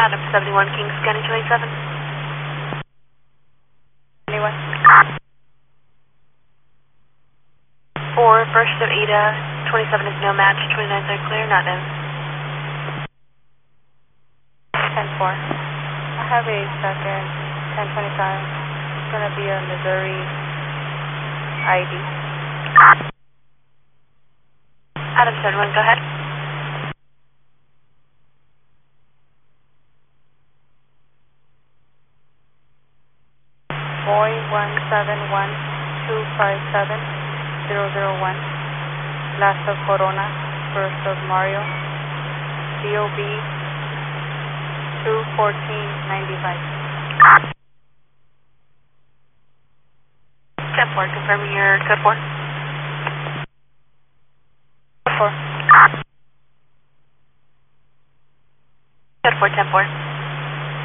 Adam 71, Kings County 27. 21. 4, first of Ada, 27 is no match, 29s are clear, not known. 10-4. I have a second, 1025. It's going to be a Missouri ID. Adam 71, go ahead. Boy 171257001. Last of Corona, first of Mario. DOB 21495. 10-4, confirming your code 4. 4. Code 4, 10-4.